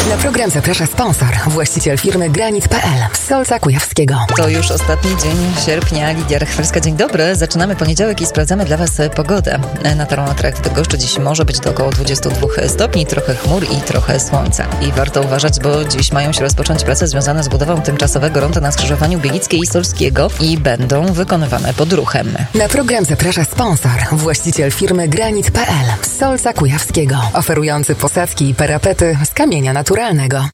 Na program zaprasza sponsor, właściciel firmy Granit.pl z Solca Kujawskiego. To już ostatni dzień sierpnia. Lidia Rechwerska, dzień dobry. Zaczynamy poniedziałek i sprawdzamy dla Was pogodę. Na termometrach w Bydgoszczy dziś może być do około 22 stopni, trochę chmur i trochę słońca. I warto uważać, bo dziś mają się rozpocząć prace związane z budową tymczasowego ronda na skrzyżowaniu Bielickiej i Solskiego i będą wykonywane pod ruchem. Na program zaprasza sponsor, właściciel firmy Granit.pl z Solca Kujawskiego, oferujący posadzki i parapety z kamienia naturalnego.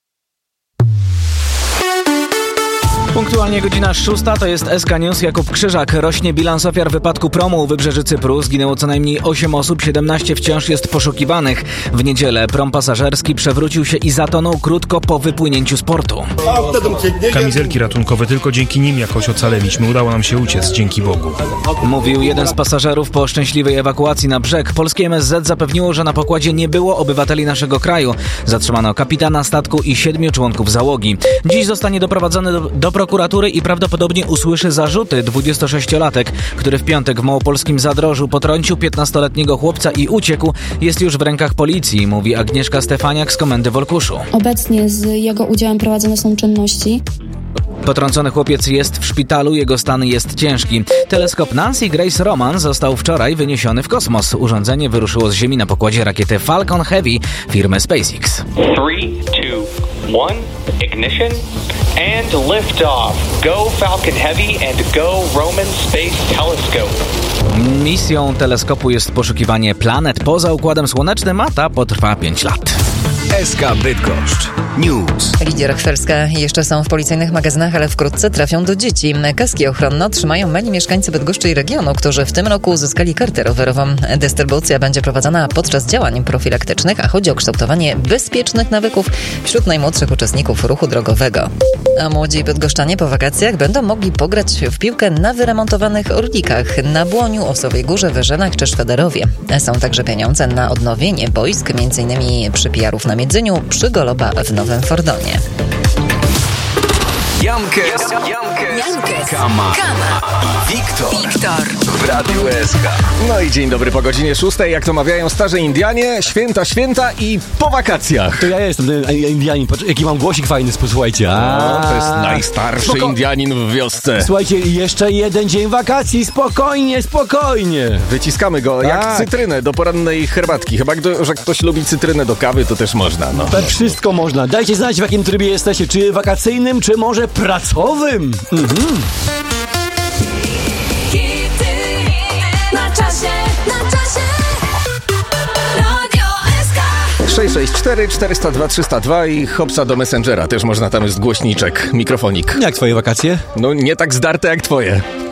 Punktualnie godzina 6, to jest SK News. Jakub Krzyżak. Rośnie bilans ofiar wypadku promu u wybrzeży Cypru. Zginęło co najmniej 8 osób, 17 wciąż jest poszukiwanych. W niedzielę prom pasażerski przewrócił się i zatonął krótko po wypłynięciu z portu. Kamizelki ratunkowe, tylko dzięki nim jakoś ocaleliśmy. Udało nam się uciec, dzięki Bogu. Mówił jeden z pasażerów po szczęśliwej ewakuacji na brzeg. Polskie MSZ zapewniło, że na pokładzie nie było obywateli naszego kraju. Zatrzymano kapitana statku i 7 członków załogi. Dziś zostanie doprowadzony do prokuratury i prawdopodobnie usłyszy zarzuty 26-latek, który w piątek w małopolskim Zadrożu potrącił 15-letniego chłopca i uciekł, jest już w rękach policji, mówi Agnieszka Stefaniak z Komendy w Olkuszu. Obecnie z jego udziałem prowadzone są czynności. Potrącony chłopiec jest w szpitalu, jego stan jest ciężki. Teleskop Nancy Grace Roman został wczoraj wyniesiony w kosmos. Urządzenie wyruszyło z Ziemi na pokładzie rakiety Falcon Heavy firmy SpaceX. 3, 2, 1, ignition and lift off. Go Falcon Heavy and go Roman Space Telescope. Misją teleskopu jest poszukiwanie planet poza Układem Słonecznym, a ta potrwa 5 lat. SK Bydgoszcz News. Lidia Rechwerska. Jeszcze są w policyjnych magazynach, ale wkrótce trafią do dzieci. Kaski ochronne otrzymają mali mieszkańcy Bydgoszczy i regionu, którzy w tym roku uzyskali kartę rowerową. Dystrybucja będzie prowadzona podczas działań profilaktycznych, a chodzi o kształtowanie bezpiecznych nawyków wśród najmłodszych uczestników ruchu drogowego. A młodzi bydgoszczanie po wakacjach będą mogli pograć w piłkę na wyremontowanych Orlikach na Błoniu, Owsowej Górze, Wyżynach czy Szwederowie. Są także pieniądze na odnowienie boisk, m.in. przy Pijarów na Miedzyniu, przy Goloba w Nowym Fordonie. Jankes, Kama i Wiktor w Radiu SK. No i dzień dobry po godzinie 6, jak to mawiają starzy Indianie, święta i po wakacjach. To ja jestem ten Indianin, jaki mam głosik fajny, posłuchajcie. To jest najstarszy Indianin w wiosce. Słuchajcie, jeszcze jeden dzień wakacji, spokojnie. Wyciskamy go jak cytrynę do porannej herbatki. Chyba, że ktoś lubi cytrynę do kawy, to też można. No. Tak, wszystko można. Dajcie znać, w jakim trybie jesteście, czy wakacyjnym, czy może pracowym. Na czasie. Radio SK. 664 402 302 i hopsa do Messengera. Też można, tam jest głośniczek, mikrofonik. Jak twoje wakacje? No nie tak zdarte jak twoje.